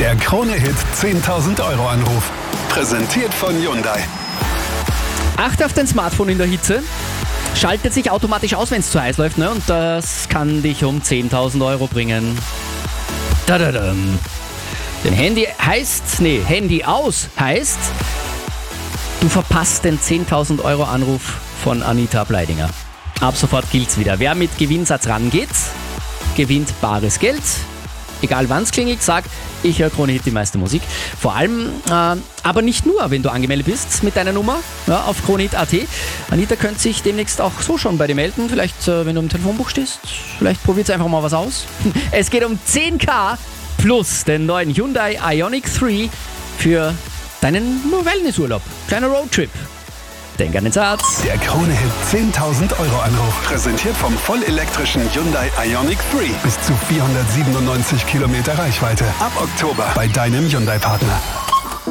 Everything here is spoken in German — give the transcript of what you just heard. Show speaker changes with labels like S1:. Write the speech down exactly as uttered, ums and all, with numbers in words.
S1: Der Krone-Hit zehntausend Euro Anruf. Präsentiert von Hyundai.
S2: Achte auf dein Smartphone in der Hitze. Schaltet sich automatisch aus, wenn es zu heiß läuft, ne? Und das kann dich um zehntausend Euro bringen. Da-da-dam. Denn Handy heißt, nee, Handy aus heißt, du verpasst den zehntausend Euro Anruf von Anita Bleidinger. Ab sofort gilt's wieder. Wer mit Gewinnsatz rangeht, gewinnt bares Geld. Egal wann's klingelt, sag, ich höre Krone Hit, die meiste Musik. Vor allem, äh, aber nicht nur, wenn du angemeldet bist mit deiner Nummer, ja, auf kronehit punkt at. Anita könnte sich demnächst auch so schon bei dir melden. Vielleicht, äh, wenn du im Telefonbuch stehst, vielleicht probiert einfach mal was aus. Es geht um zehn K plus den neuen Hyundai Ioniq drei für deinen Wellnessurlaub. Kleiner Roadtrip. Denk an den Satz.
S1: Der Krone-Hit zehntausend Euro Anruf. Präsentiert vom vollelektrischen Hyundai Ioniq drei. Bis zu vierhundertsiebenundneunzig Kilometer Reichweite. Ab Oktober bei deinem Hyundai-Partner.